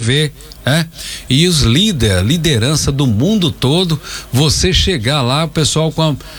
TV, né? E os liderança do mundo todo, você chegar lá, o pessoal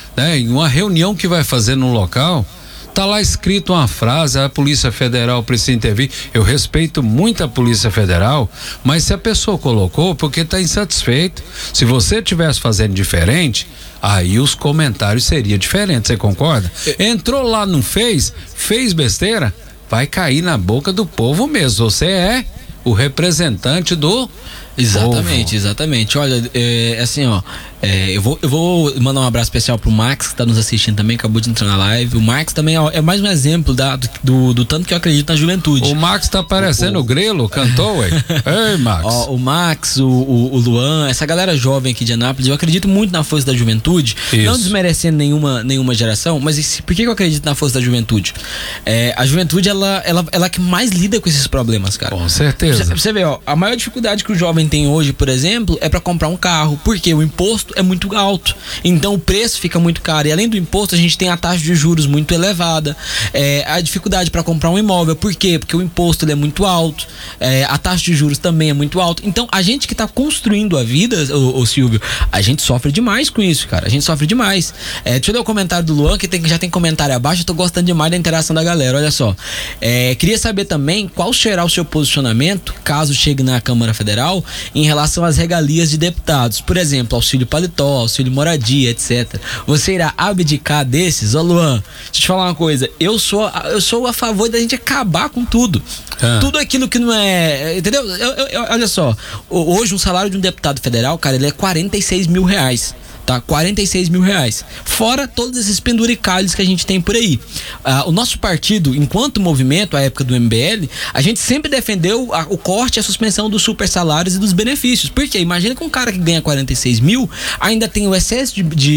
em uma reunião que vai fazer no local, tá lá escrito uma frase: a Polícia Federal precisa intervir. Eu respeito muito a Polícia Federal, mas se a pessoa colocou, porque tá insatisfeito. Se você tivesse fazendo diferente, aí os comentários seriam diferentes, você concorda? Entrou lá, não fez besteira, vai cair na boca do povo mesmo. Você é o representante do Exatamente, exatamente. Olha, assim, ó, eu vou mandar um abraço especial pro Max, que tá nos assistindo também, acabou de entrar na live. O Max também é mais um exemplo do tanto que eu acredito na juventude. O Max tá parecendo o Grelo, cantou, ué. Ei, Max. Ó, o Max, o Luan, essa galera jovem aqui de Anápolis, eu acredito muito na força da juventude. Isso. Não desmerecendo nenhuma geração, mas por que eu acredito na força da juventude? A juventude, ela é que mais lida com esses problemas, cara. Com certeza. Você vê, ó, a maior dificuldade que o jovem tem hoje, por exemplo, é para comprar um carro, porque o imposto é muito alto, então o preço fica muito caro, e além do imposto a gente tem a taxa de juros muito elevada, a dificuldade para comprar um imóvel. Por quê? Porque o imposto ele é muito alto, a taxa de juros também é muito alta. Então a gente que tá construindo a vida, ô Silvio, a gente sofre demais com isso, cara, a gente sofre demais. Deixa eu ler o comentário do Luan, que já tem comentário abaixo. Eu tô gostando demais da interação da galera, olha só. Queria saber também qual será o seu posicionamento, caso chegue na Câmara Federal, em relação às regalias de deputados, por exemplo, auxílio paletó, auxílio moradia, etc. Você irá abdicar desses? Ô Luan, deixa eu te falar uma coisa, eu sou a favor da gente acabar com tudo. Tudo aquilo que não é, entendeu? Olha só, hoje um salário de um deputado federal, cara, ele é R$46 mil. Tá? R$46 mil. Fora todos esses penduricalhos que a gente tem por aí. O nosso partido, enquanto movimento, à época do MBL, a gente sempre defendeu o corte e a suspensão dos super salários e dos benefícios. Por quê? Imagina que um cara que ganha 46 mil ainda tem o excesso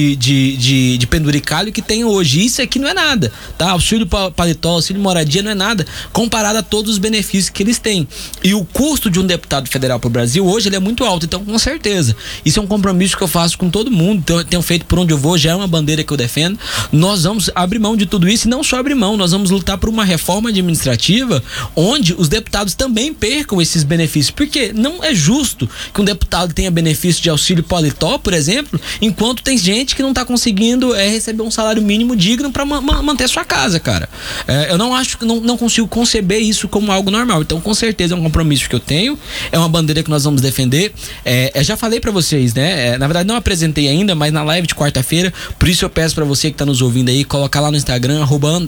de penduricalho que tem hoje. Isso aqui não é nada, tá? Auxílio paletó, auxílio moradia não é nada comparado a todos os benefícios que eles têm. E o custo de um deputado federal para o Brasil hoje ele é muito alto. Então, com certeza, isso é um compromisso que eu faço com todo mundo. Então, eu tenho feito por onde eu vou, já é uma bandeira que eu defendo. Nós vamos abrir mão de tudo isso, e não só abrir mão, nós vamos lutar por uma reforma administrativa onde os deputados também percam esses benefícios, porque não é justo que um deputado tenha benefício de auxílio paletó, por exemplo, enquanto tem gente que não está conseguindo receber um salário mínimo digno para manter sua casa, cara. Eu não acho que não consigo conceber isso como algo normal. Então, com certeza é um compromisso que eu tenho, é uma bandeira que nós vamos defender. Eu já falei para vocês, né? Na verdade não apresentei ainda, mas na live de quarta-feira, por isso eu peço pra você que tá nos ouvindo aí, colocar lá no Instagram,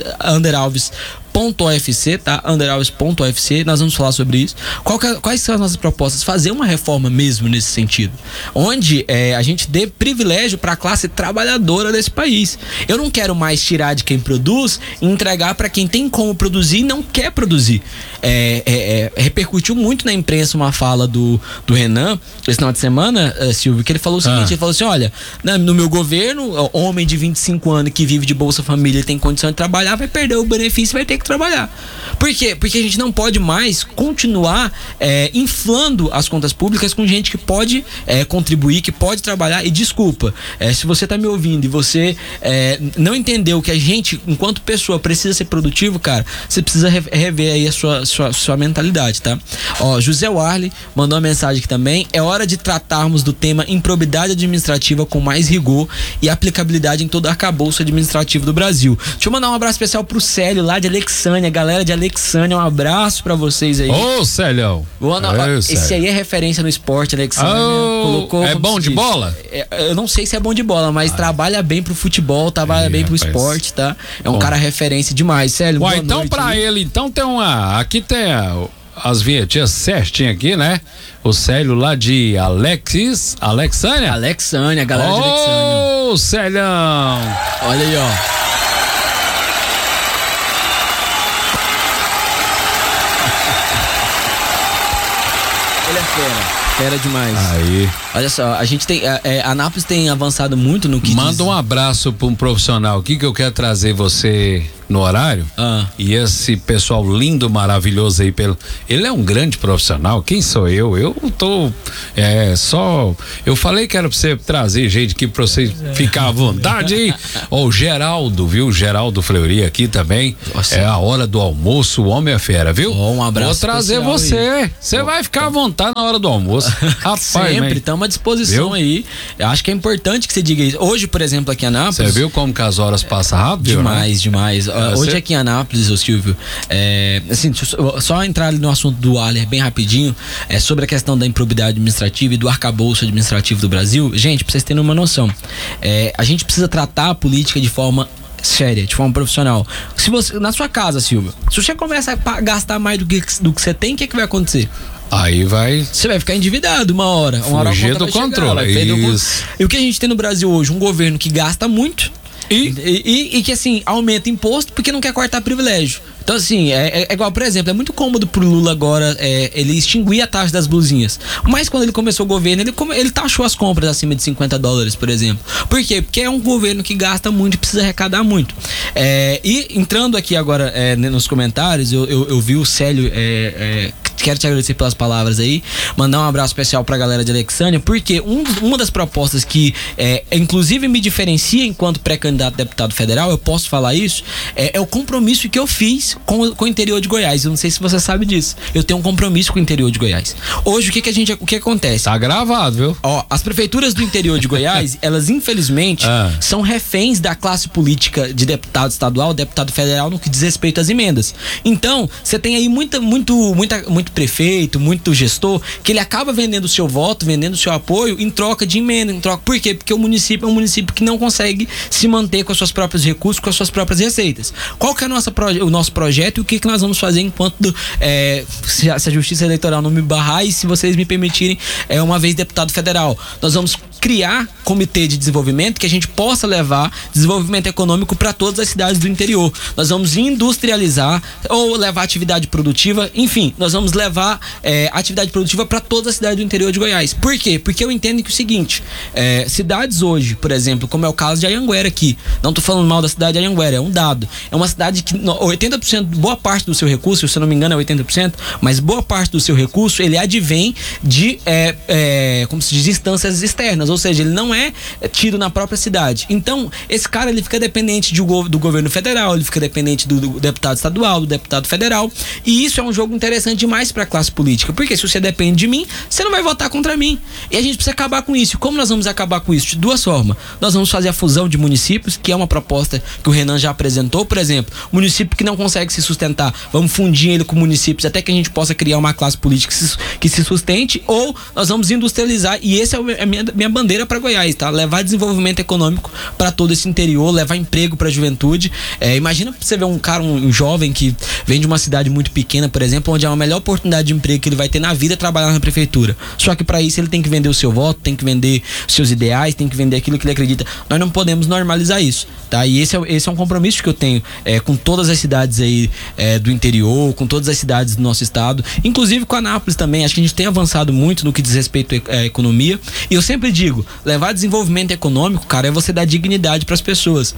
@underalves.ofc, tá? underalves.ofc, nós vamos falar sobre isso. Quais são as nossas propostas? Fazer uma reforma mesmo nesse sentido, onde a gente dê privilégio para a classe trabalhadora desse país. Eu não quero mais tirar de quem produz e entregar para quem tem como produzir e não quer produzir. Repercutiu muito na imprensa uma fala do Renan esse final de semana, Silvio, que ele falou o seguinte, ele falou assim: olha, no meu governo, homem de 25 anos que vive de Bolsa Família e tem condição de trabalhar, vai perder o benefício e vai ter que trabalhar. Por quê? Porque a gente não pode mais continuar inflando as contas públicas com gente que pode contribuir, que pode trabalhar. E desculpa, se você tá me ouvindo e você não entendeu que a gente, enquanto pessoa, precisa ser produtivo, cara, você precisa rever aí a sua mentalidade, tá? Ó, José Warley mandou uma mensagem aqui também: é hora de tratarmos do tema improbidade administrativa com mais rigor e aplicabilidade em todo o arcabouço administrativo do Brasil. Deixa eu mandar um abraço especial pro Célio, lá de Alexânia, galera de Alexânia, um abraço pra vocês aí. Ô, Célio! Esse aí é referência no esporte, Alexânia. É bom de bola? Eu não sei se é bom de bola, mas trabalha bem pro futebol, trabalha bem pro esporte, tá? É um cara referência demais, Célio. Ué, então noite, pra ele, então tem aqui tem as vinhetinhas certinhas aqui, né? O Célio lá de Alexânia? Alexânia, galera de Alexânia. Ô, Célio! Olha aí, ó. Ele é fera demais. Aí. Olha só, a gente tem, a Anápolis tem avançado muito no que Manda um abraço para um profissional. O que eu quero trazer você no horário. E esse pessoal lindo, maravilhoso aí ele é um grande profissional. Quem sou eu? Eu tô eu falei que era pra você trazer gente aqui pra você ficar à vontade aí. Ó, o Geraldo, viu? Geraldo Fleury aqui também. Nossa. É a hora do almoço, o homem é fera, viu? Um abraço. Vou trazer você. Você vai ficar à vontade na hora do almoço. Rapaz, sempre, estamos à disposição, viu? Aí. Eu acho que é importante que você diga isso. Hoje, por exemplo, aqui em Anápolis. Você viu como que as horas passam rápido? Demais, né? Demais. Hoje aqui em Anápolis, ô Silvio, assim, só entrar ali no assunto do Aller bem rapidinho, sobre a questão da improbidade administrativa e do arcabouço administrativo do Brasil. Gente, pra vocês terem uma noção, a gente precisa tratar a política de forma séria, de forma profissional. Se você, na sua casa, Silvio, se você começa a gastar mais do que você tem, o que vai acontecer? Aí você vai ficar endividado uma hora. Fugir do controle. E o que a gente tem no Brasil hoje? Um governo que gasta muito e que, assim, aumenta imposto porque não quer cortar privilégio. Então, assim, é igual, por exemplo, é muito cômodo pro Lula agora ele extinguir a taxa das blusinhas. Mas quando ele começou o governo, ele taxou as compras acima de $50, por exemplo. Por quê? Porque é um governo que gasta muito e precisa arrecadar muito. E entrando aqui agora nos comentários, eu vi o Célio. Quero te agradecer pelas palavras aí, mandar um abraço especial pra galera de Alexânia, porque uma das propostas que inclusive me diferencia enquanto pré-candidato a deputado federal, eu posso falar isso, é o compromisso que eu fiz com o interior de Goiás. Eu não sei se você sabe disso. Eu tenho um compromisso com o interior de Goiás. Hoje, o que acontece? Tá gravado, viu? As prefeituras do interior de Goiás, elas infelizmente são reféns da classe política de deputado estadual, deputado federal, no que diz respeito às emendas. Então, você tem aí muito prefeito, muito gestor, que ele acaba vendendo o seu voto, vendendo o seu apoio em troca de emenda, por quê? Porque o município é um município que não consegue se manter com os seus próprios recursos, com as suas próprias receitas. Qual que é o nosso projeto e o que nós vamos fazer enquanto se a Justiça Eleitoral não me barrar e se vocês me permitirem, uma vez deputado federal, nós vamos criar comitê de desenvolvimento que a gente possa levar desenvolvimento econômico para todas as cidades do interior. Nós vamos industrializar ou levar atividade produtiva, enfim, nós vamos levar atividade produtiva para todas as cidades do interior de Goiás. Por quê? Porque eu entendo que o seguinte, cidades hoje, por exemplo, como é o caso de Anhanguera aqui, não tô falando mal da cidade de Anhanguera, é um dado, é uma cidade que 80%, boa parte do seu recurso, se eu não me engano é 80%, mas boa parte do seu recurso, ele advém de como se diz, instâncias externas, ou seja, ele não é tido na própria cidade. Então, esse cara, ele fica dependente do governo federal, ele fica dependente do deputado estadual, do deputado federal, e isso é um jogo interessante demais para a classe política, porque se você depende de mim, você não vai votar contra mim, e a gente precisa acabar com isso. Como nós vamos acabar com isso? De duas formas. Nós vamos fazer a fusão de municípios, que é uma proposta que o Renan já apresentou, por exemplo, município que não consegue se sustentar, vamos fundir ele com municípios até que a gente possa criar uma classe política que se sustente, ou nós vamos industrializar, e essa é a minha bandeira para Goiás, tá? Levar desenvolvimento econômico para todo esse interior, levar emprego para a juventude. Imagina você ver um jovem que vem de uma cidade muito pequena, por exemplo, onde é a melhor oportunidade de emprego que ele vai ter na vida é trabalhar na prefeitura. Só que para isso ele tem que vender o seu voto, tem que vender seus ideais, tem que vender aquilo que ele acredita. Nós não podemos normalizar isso, tá? E esse é um compromisso que eu tenho com todas as cidades aí do interior, com todas as cidades do nosso estado, inclusive com Anápolis também. Acho que a gente tem avançado muito no que diz respeito à economia. E eu sempre digo, levar desenvolvimento econômico, cara, é você dar dignidade para as pessoas.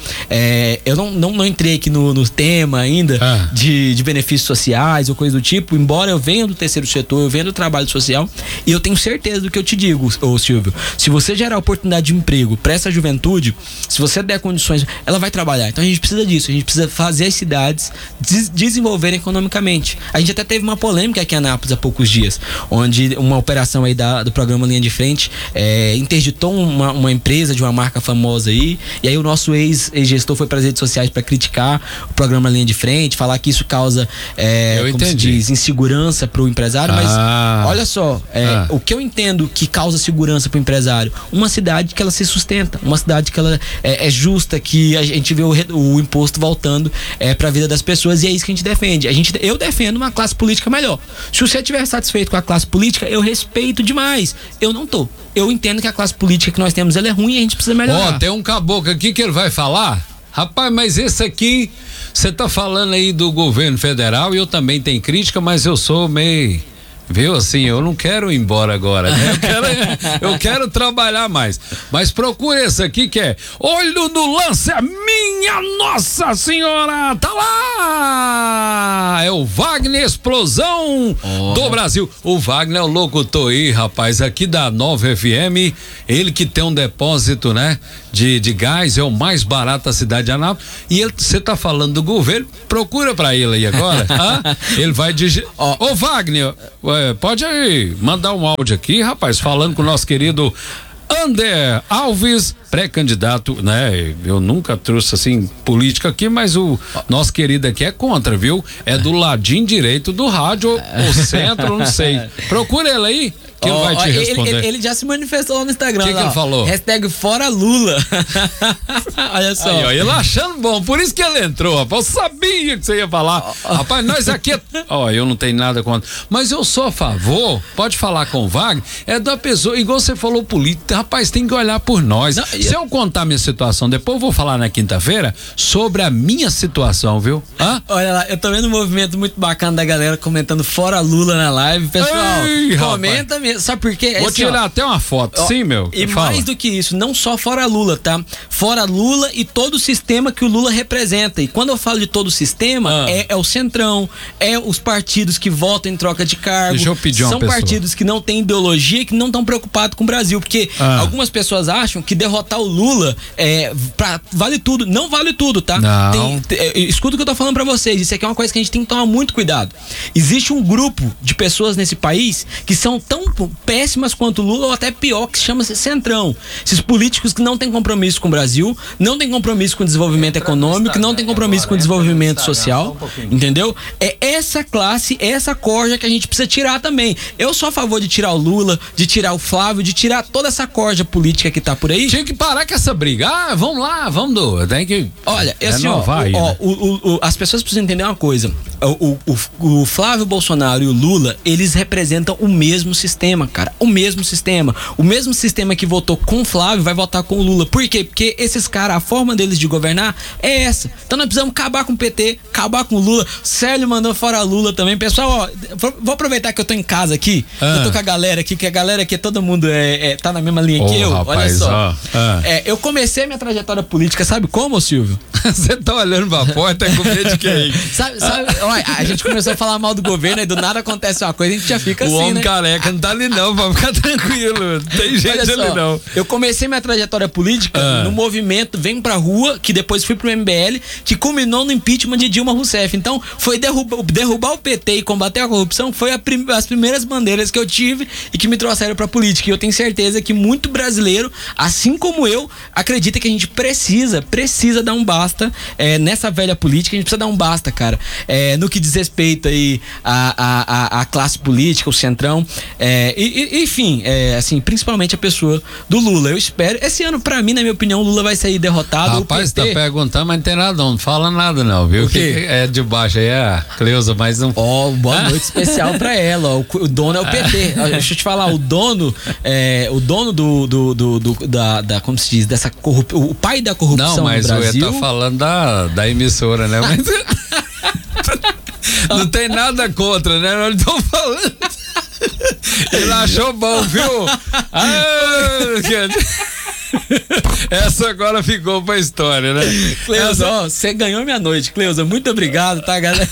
Eu não entrei aqui no tema ainda de benefícios sociais ou coisa do tipo, embora eu venha do terceiro setor, eu venha do trabalho social, e eu tenho certeza do que eu te digo, ô Silvio. Se você gerar oportunidade de emprego para essa juventude, se você der condições, ela vai trabalhar. Então a gente precisa disso, a gente precisa fazer as cidades desenvolverem economicamente. A gente até teve uma polêmica aqui em Anápolis há poucos dias, onde uma operação aí do programa Linha de Frente interditou uma empresa de uma marca famosa aí, e aí o nosso ex-gestor foi para as redes sociais para criticar o programa Linha de Frente, falar que isso causa como se diz, insegurança para o empresário, mas olha só, o que eu entendo que causa segurança para o empresário, uma cidade que ela se sustenta, uma cidade que ela é justa, que a gente vê o imposto voltando para a vida das pessoas, e é isso que a gente defende. Eu defendo uma classe política melhor. Se você estiver satisfeito com a classe política, eu respeito demais. Eu não tô. Eu entendo que a classe política que nós temos, ela é ruim e a gente precisa melhorar. Tem um caboclo aqui que ele vai falar. Rapaz, mas esse aqui, você tá falando aí do governo federal, e eu também tenho crítica, mas eu sou meio Viu? Assim, eu não quero ir embora agora, né? Eu quero trabalhar mais. Mas procure esse aqui que é Olho no Lance, minha Nossa Senhora! Tá lá! É o Wagner Explosão do Brasil. O Wagner é o locutor aí, rapaz, aqui da Nova FM. Ele que tem um depósito, né? De gás, é o mais barato da cidade de Anápolis. E você tá falando do governo, procura pra ele aí agora. Ele vai digitar. Ô Wagner, pode aí mandar um áudio aqui, rapaz, falando com o nosso querido Ander Alves, pré-candidato, né? Eu nunca trouxe assim política aqui, mas o nosso querido aqui é contra, viu? É do ladinho direito do rádio, ou centro, não sei. Procura ele aí, que ele vai te responder. Ele já se manifestou lá no Instagram. O que ele falou? Hashtag fora Lula. Olha só. Aí, ó, ele achando bom, por isso que ele entrou, rapaz. Eu sabia que você ia falar. Rapaz, nós aqui, eu não tenho nada contra, mas eu sou a favor, pode falar com o Wagner, é da pessoa, igual você falou, política, rapaz, tem que olhar por nós. Se eu contar minha situação, depois eu vou falar na quinta-feira sobre a minha situação, viu? Olha lá, eu tô vendo um movimento muito bacana da galera comentando fora Lula na live. Pessoal, comenta mesmo. Sabe por quê? Vou tirar até uma foto, sim, meu. E mais do que isso, não só fora Lula, tá? Fora Lula e todo o sistema que o Lula representa. E quando eu falo de todo o sistema, é o Centrão, é os partidos que votam em troca de cargo. Deixa eu pedir uma São pessoa. partidos que não têm ideologia e que não estão preocupados com o Brasil. Porque algumas pessoas acham que derrotar o Lula vale tudo. Não vale tudo, tá? Não. Escuta o que eu tô falando pra vocês. Isso aqui é uma coisa que a gente tem que tomar muito cuidado. Existe um grupo de pessoas nesse país que são tão péssimas quanto o Lula, ou até pior, que se chama Centrão. Esses políticos que não têm compromisso com o Brasil, não têm compromisso com o desenvolvimento econômico, não têm compromisso com o desenvolvimento social, entendeu? É essa classe, essa corja que a gente precisa tirar também. Eu sou a favor de tirar o Lula, de tirar o Flávio, de tirar toda essa corja política que tá por aí. Tinha que parar com essa briga. Vamos lá, tem que... Olha, as pessoas precisam entender uma coisa. O Flávio Bolsonaro e o Lula, eles representam o mesmo sistema, cara. O mesmo sistema. O mesmo sistema que votou com o Flávio vai votar com o Lula. Por quê? Porque esses caras, a forma deles de governar é essa. Então nós precisamos acabar com o PT, acabar com o Lula. Célio mandou fora Lula também. Pessoal, vou aproveitar que eu tô em casa aqui. Eu tô com a galera aqui, que a galera aqui, todo mundo tá na mesma linha que eu. Rapaz, olha só. Eu comecei minha trajetória política, sabe como, Silvio? Você tá olhando pra porta com medo de quem? Sabe, olha, a gente começou a falar mal do governo e do nada acontece uma coisa, a gente já fica assim, homem né? careca não tá ali não, pra ficar tranquilo. Tem gente ali não. Eu comecei minha trajetória política no movimento Vem Pra Rua, que depois fui pro MBL, que culminou no impeachment de Dilma Rousseff. Então, foi derrubar o PT e combater a corrupção foi as primeiras bandeiras que eu tive e que me trouxeram pra política. E eu tenho certeza que muito brasileiro, assim como eu, acredita que a gente precisa dar um basta nessa velha política. A gente precisa dar um basta, cara, no que diz respeito aí à classe política, o Centrão, enfim, assim, principalmente a pessoa do Lula. Eu espero, esse ano, pra mim, na minha opinião, o Lula vai sair derrotado. Rapaz, tá perguntando, mas não tem nada não fala nada não, viu? O quê? É de baixo aí, a Cleusa, mas não... Boa noite especial pra ela, o dono é o PT. Deixa eu te falar, o dono da como se diz, dessa corrupção, o pai da corrupção no Brasil. Não, mas eu ia tá falando da emissora, né? Mas... não tem nada contra, né? Nós estamos falando. Ele achou bom, viu? Essa agora ficou pra história, né? Cleusa, você ganhou minha noite, Cleusa. Muito obrigado, tá, galera?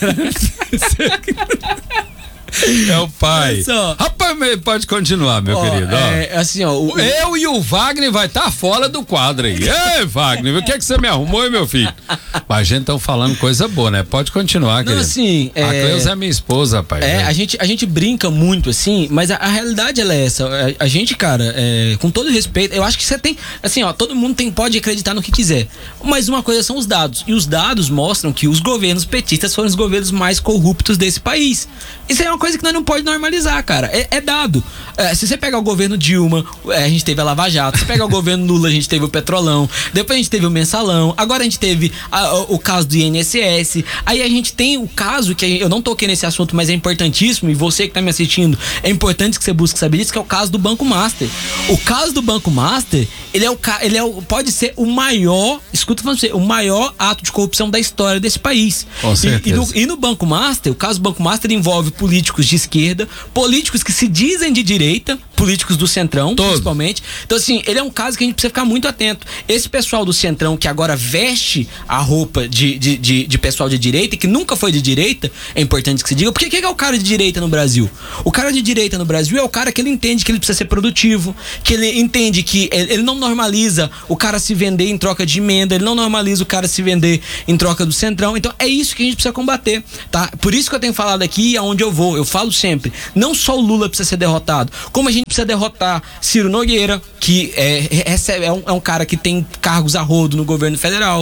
É o pai. Rapaz, pode continuar, meu querido. Assim, eu e o Wagner vai estar fora do quadro aí. Ei, Wagner, o que é que você me arrumou, hein, meu filho? Mas a gente tá falando coisa boa, né? Pode continuar, querido. Assim, a Cleusa é minha esposa, rapaz. A gente brinca muito, assim, mas a realidade ela é essa. A gente, cara, com todo respeito, eu acho que você tem, assim, todo mundo pode acreditar no que quiser. Mas uma coisa são os dados. E os dados mostram que os governos petistas foram os governos mais corruptos desse país. Isso é uma coisa que nós não podemos normalizar, cara. É dado. Se você pegar o governo Dilma, a gente teve a Lava Jato. Se pegar o governo Lula, a gente teve o Petrolão. Depois a gente teve o Mensalão. Agora a gente teve o caso do INSS. Aí a gente tem o caso, que eu não toquei nesse assunto, mas é importantíssimo, e você que tá me assistindo, é importante que você busque saber disso, que é o caso do Banco Master. O caso do Banco Master, pode ser o maior, escuta falando pra você, o maior ato de corrupção da história desse país. Com certeza. E no Banco Master, o caso do Banco Master envolve políticos políticos de esquerda, políticos que se dizem de direita, políticos do Centrão, principalmente. Então, assim, ele é um caso que a gente precisa ficar muito atento. Esse pessoal do Centrão que agora veste a roupa de pessoal de direita e que nunca foi de direita, é importante que se diga, porque quem é o cara de direita no Brasil? O cara de direita no Brasil é o cara que ele entende que ele precisa ser produtivo, que ele entende que ele não normaliza o cara se vender em troca de emenda, ele não normaliza o cara se vender em troca do Centrão. Então é isso que a gente precisa combater, tá? Por isso que eu tenho falado aqui e aonde eu vou, eu falo sempre, não só o Lula precisa ser derrotado, como a gente precisa derrotar Ciro Nogueira, que é um cara que tem cargos a rodo no governo federal.